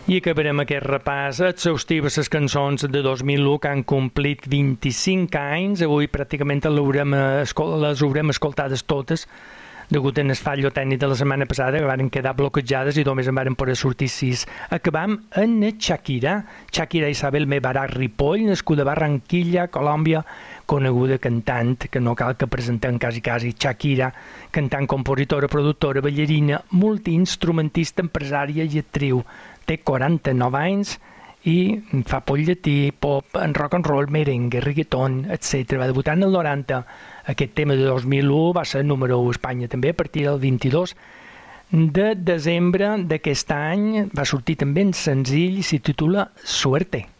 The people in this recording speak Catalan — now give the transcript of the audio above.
I acabarem aquest repàs exhaustiu a les cançons de 2001 que han complit 25 anys. Avui pràcticament les haurem escoltades totes, degut al fallo tècnic de la setmana passada, que van quedar bloquejades i només en van poder sortir 6. Acabam amb Shakira Isabel Mebarak Ripoll, nascuda a Barranquilla, Colòmbia, coneguda cantant, que no cal que presentem quasi, Shakira, cantant, compositora, productora, ballarina, multiinstrumentista, empresària i actriu. Té 49 anys i fa pop llatí, pop, rock and roll, merengue, reggaeton, etc. Va debutar en el 90. Aquest tema de 2001 va ser número 1 a Espanya també a partir del 22 de desembre d'aquest any. Va sortir també en senzill i s'hi titula Suerte.